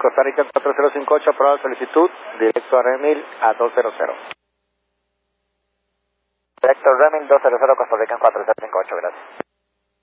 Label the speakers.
Speaker 1: Costa Rica 4058, aprobada solicitud, directo a Remil a 200.
Speaker 2: Directo Remil 200, Costa Rica 4058, gracias.